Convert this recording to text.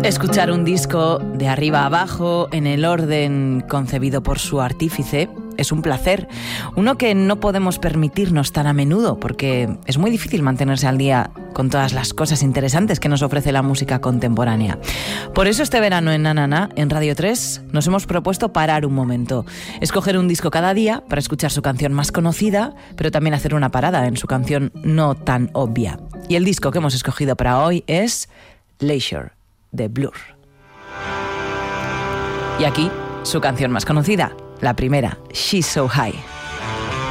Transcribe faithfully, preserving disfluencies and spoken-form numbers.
Escuchar un disco de arriba a abajo, en el orden concebido por su artífice, es un placer, uno que no podemos permitirnos tan a menudo, porque es muy difícil mantenerse al día con todas las cosas interesantes que nos ofrece la música contemporánea. Por eso este verano en Na Na Na, en Radio tres, nos hemos propuesto parar un momento, escoger un disco cada día para escuchar su canción más conocida, pero también hacer una parada en su canción no tan obvia. Y el disco que hemos escogido para hoy es Leisure, de Blur. Y aquí, su canción más conocida, la primera, She's So High.